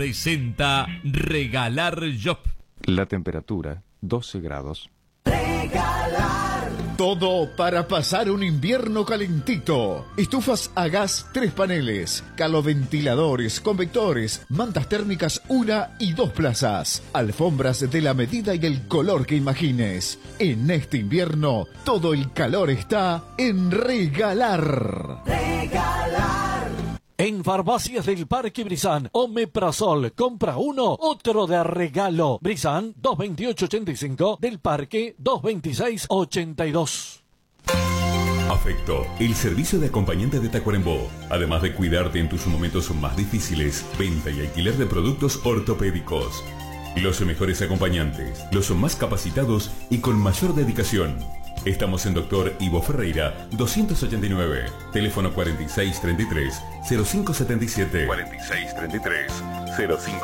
Presenta Regalar Shop. La temperatura, 12 grados. Todo para pasar un invierno calentito. Estufas a gas 3 paneles, caloventiladores, convectores, mantas térmicas 1 y 2 plazas, alfombras de la medida y el color que imagines. En este invierno, todo el calor está en Regalar. En Farmacias del Parque Brizán, Omeprazol, compra uno, otro de regalo. Brizán, 228.85, del Parque, 226.82. Afecto, el servicio de acompañante de Tacuarembó. Además de cuidarte en tus momentos más difíciles, venta y alquiler de productos ortopédicos. Los mejores acompañantes, los más capacitados y con mayor dedicación. Estamos en Dr. Ivo Ferreira, 289, teléfono 4633-0577. 4633-0577.